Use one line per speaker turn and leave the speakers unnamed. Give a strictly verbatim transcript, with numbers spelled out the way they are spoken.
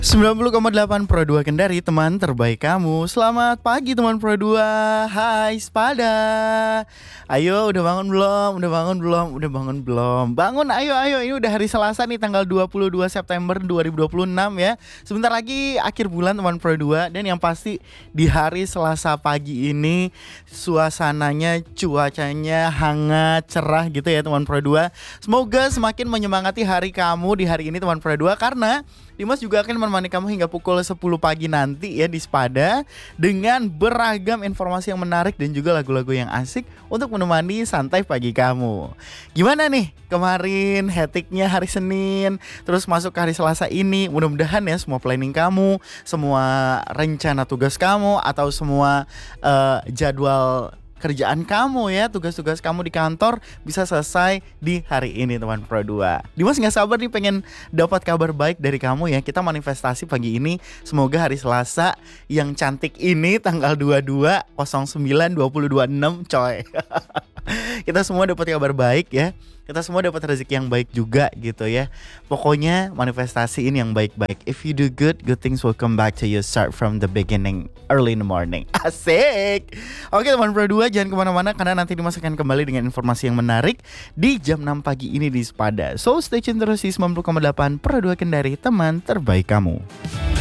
sembilan puluh koma delapan Pro dua Kendari, teman terbaik kamu. Selamat pagi teman Pro dua. Hai Spada. Ayo udah bangun belum? Udah bangun belum? Udah bangun belum? Bangun ayo ayo. Ini udah hari Selasa nih, tanggal dua puluh dua September dua ribu dua puluh enam ya. Sebentar lagi akhir bulan teman Pro dua. Dan yang pasti di hari Selasa pagi ini suasananya, cuacanya hangat, cerah gitu ya teman Pro dua. Semoga semakin menyemangati hari kamu di hari ini teman Pro dua, karena Dimas juga akan menemani kamu hingga pukul sepuluh pagi nanti ya di Spada, dengan beragam informasi yang menarik dan juga lagu-lagu yang asik untuk menemani santai pagi kamu. Gimana nih kemarin hektiknya hari Senin, terus masuk ke hari Selasa ini? Mudah-mudahan ya semua planning kamu, semua rencana tugas kamu, atau semua uh, jadwal kerjaan kamu ya, tugas-tugas kamu di kantor bisa selesai di hari ini teman Pro dua. Dimas gak sabar nih pengen dapat kabar baik dari kamu ya. Kita manifestasi pagi ini, semoga hari Selasa yang cantik ini tanggal dua puluh dua nol sembilan dua nol dua enam coy. Kita semua dapat kabar baik ya. Kita semua dapat rezeki yang baik juga gitu ya. Pokoknya manifestasiin yang baik-baik. If you do good, good things will come back to you. Start from the beginning, early in the morning. Asik. Oke teman Pro dua, jangan kemana-mana karena nanti Dimas akan kembali dengan informasi yang menarik di jam enam pagi ini di Spada. So stay tune terus di sembilan puluh koma delapan Pro dua Kendari, teman terbaik kamu.